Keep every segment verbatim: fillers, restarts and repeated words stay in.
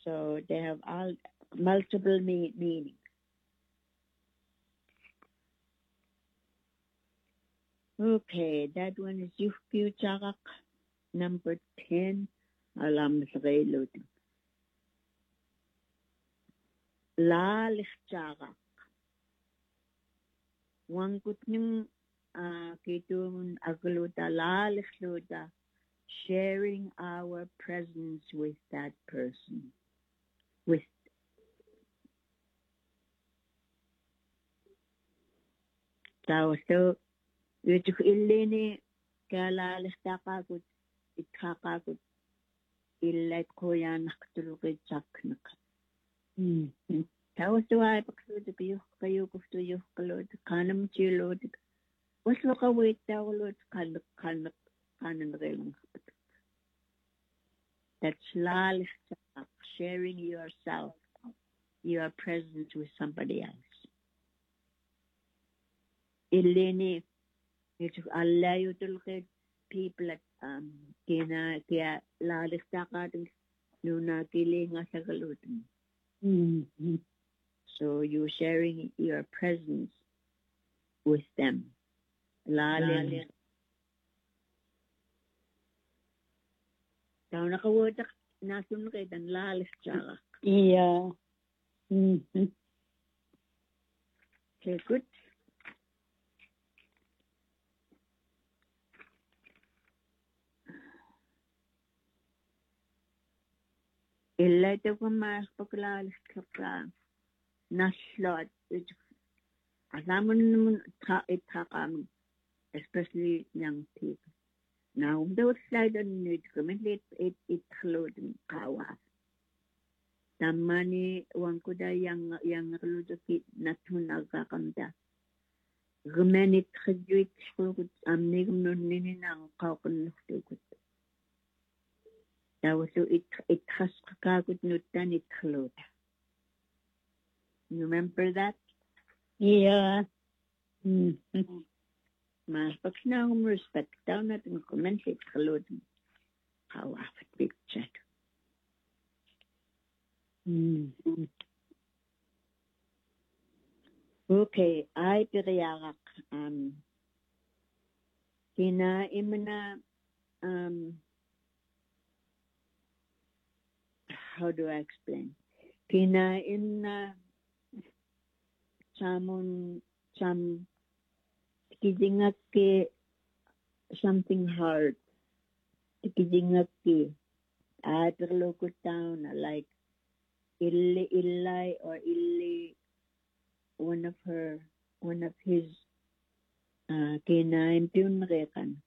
So they have all multiple me- meanings. Okay, that one is Yufpiucharak, number ten. Alam Sreilud. La Lichcharak. Wangkut ning kitun agluta la lichluta, sharing our presence with that person. With so yutuk illini kala lichtakakut itkakakut illat koyan naktulukit saknak. Tawas tuwa paksulod kayo kayo kufto yo kalod kanam chilod. Was loka wait tawlod kanak kanak kanan relang. That's lal sharing yourself, your presence with somebody else. Illini yutuk alla yutulukit people at um kina kaya lalistakading nuna kili nga sa kaludin. Mm-hmm. So you're sharing your presence with them. Lali. Tao nakawadak nasun kay dan lalis tsaka. Yeah. Mm-hmm. Okay, good. Illa ito kung mas paglalis ka naslot. Alam mo naman itakam, especially young people. Now, those slide on it, comment it it clothed kawa. Tamani wan ko da yang yang ludoki natunaga kamda. Gumenit khadwit shulgut amnig nunini nang kakun nuktugut. That was it it has kagut nutan it clothed. You remember that? Yeah. Mm-hmm. Mas pag sinang respect down natin comment it clothed. How often big chat. Mm-hmm. Okay, I piriyarak um kina imana um how do I explain? Kina imna chamon cham tikidingak ke something hard. Tikidingak ke I perlokut down like illi illai or illi one of her one of his uh kina impun rekan.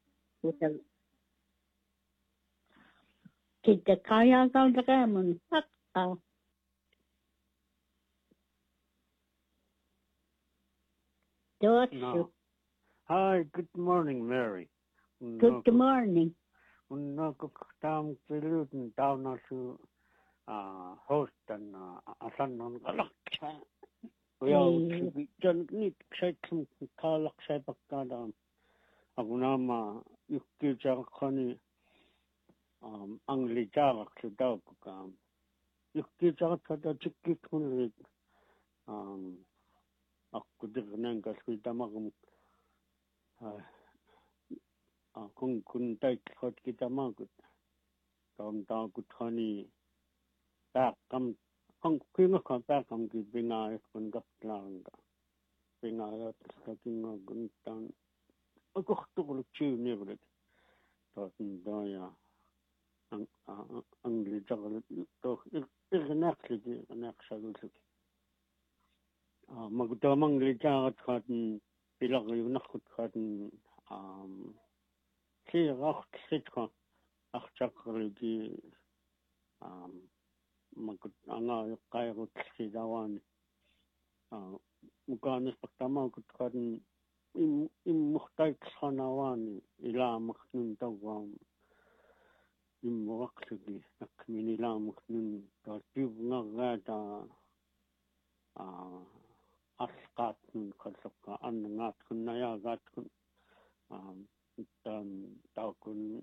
Kita kaya kau jaga muntak kau. No. Hi, good morning, Mary. Good morning. Unna ko tam piluten down to uh host and asan non kalak. We all to be done need check some kalak sa pagkadam. Ako nama yukki jakani um angli jak sa daw kam. Yukki jak sa chikki kun um ako dignan ka sa damagum ah kung kun tay khot kita magut kam ta ku thani ta kam ang kinga ka ta kam ki binga kun gap lang ka binga ya ta kinga gun tan ako khtu lu chi ni bret ta da ya ang ang li jagal to irnak li nak shagul ah magdamang li jagat khat pilag yu nakhut khat um Kaya ako sitko akchakri um magut anga kaya ko sidawan ah mukanis pagtama ko kan im im muhtay sanawan ila maknun tawam im waqti nakmin ila maknun tartib nga gata ah asqat nun khalsaka an ngat kun naya gat kun um dan tau kun